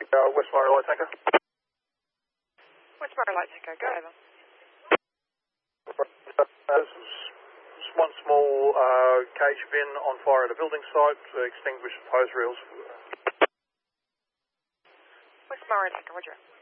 West Murray Light Tanker. West Murray Light Tanker, go over. This is one small cage bin on fire at a building site, extinguished hose reels. West Murray Tanker, roger.